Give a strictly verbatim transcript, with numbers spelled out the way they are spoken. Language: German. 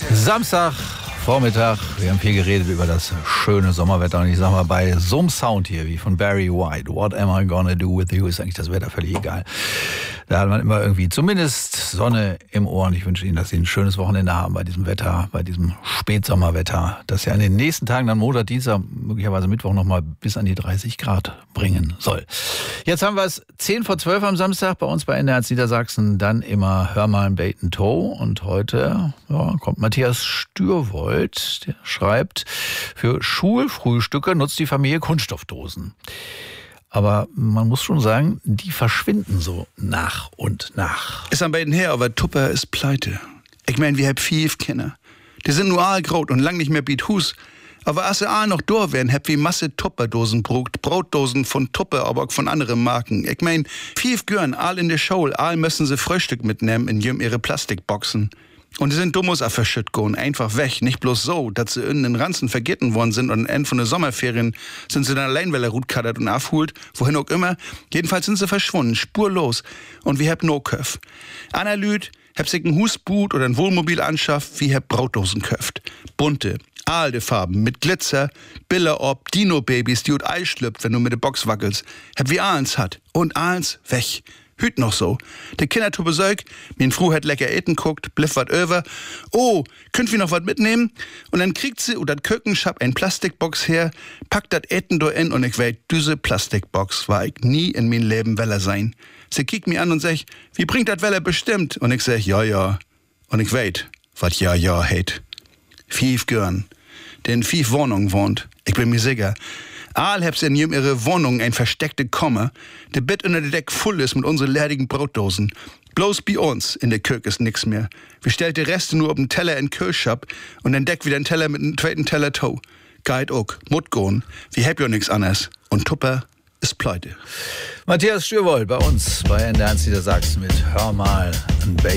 Samstag, Vormittag, wir haben viel geredet über das schöne Sommerwetter und ich sag mal, bei so einem Sound hier wie von Barry White, What am I gonna do with you, ist eigentlich das Wetter völlig egal. Da hat man immer irgendwie zumindest Sonne im Ohr und ich wünsche Ihnen, dass Sie ein schönes Wochenende haben bei diesem Wetter, bei diesem Spätsommerwetter, das ja in den nächsten Tagen, dann Montag, Dienstag, möglicherweise Mittwoch nochmal bis an die dreißig Grad bringen soll. Jetzt haben wir es zehn vor zwölf am Samstag bei uns bei N D R eins Niedersachsen, dann immer Hör mal ein Bait and Tow und heute ja, kommt Matthias Stürwold, der schreibt, für Schulfrühstücke nutzt die Familie Kunststoffdosen. Aber man muss schon sagen, die verschwinden so nach und nach. Ist am beiden her, aber Tupper ist pleite. Ich mein, wir haben fünf Kinder. Die sind nur aalgrot und lang nicht mehr biet Hus. Aber als sie aal noch da wären, hab wie Masse Tupperdosen brugt, Brotdosen von Tupper, aber auch von anderen Marken. Ich mein, fünf Gören, aal in der Schule, aal müssen sie Frühstück mitnehmen in jüm ihre Plastikboxen. Und die sind dummus auf verschütt gehen, einfach weg. Nicht bloß so, dass sie in den Ranzen vergessen worden sind und am Ende von den Sommerferien sind sie dann allein, weil er Rut kaddert und aufholt, wohin auch immer. Jedenfalls sind sie verschwunden, spurlos. Und wir hab no Köf. Anna Lüd, hab sich ein Husboot oder ein Wohnmobil anschafft, wie hab Brotdosen köft. Bunte, alte Farben, mit Glitzer, Bille ob, Dino-Babys, die ut Ei schlüpft, wenn du mit der Box wackelst. Hab wie Ahlens hat. Und Ahlens weg. Hüt noch so. Der Kinder tu Besäug, min Fru hat lecker eten guckt, bliff wat över. Oh, könnt wir noch wat mitnehmen? Und dann kriegt sie oder Kökenschab ein Plastikbox her, packt dat Eten do in und ich weet, düse Plastikbox war ich nie in min Leben Weller sein. Sie kickt mir an und sech, wie bringt dat Weller bestimmt? Und ich sech, ja, ja. Und ich weet, wat ja, ja heit. Fief Görn, der in fief Wohnungen wohnt. Ich bin mir sicher. Aal hab's in ihre Wohnung ein versteckte Komme. Der Bett unter der Deck voll ist mit unseren leerigen Brotdosen. Bloß bei uns in der Kök ist nix mehr. Wir stellt die Reste nur auf den Teller in den Kühlschab und dann deckt wieder ein Teller mit einem zweiten Teller Tau. Geht ook, mut goen. Wir hab ja nix anderes. Und Tupper ist pleite. Matthias Stürwold bei uns bei N D R eins Niedersachsen mit Hör mal ein Bait.